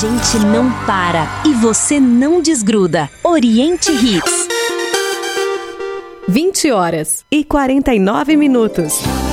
gente não para e você não desgruda. Oriente Hits. 20h49.